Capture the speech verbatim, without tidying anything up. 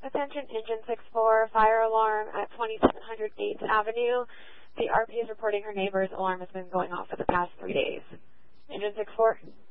Attention Engine six four, fire alarm at twenty-seven hundred eighth Avenue. The R P is reporting her neighbor's alarm has been going off for the past three days. Engine six four.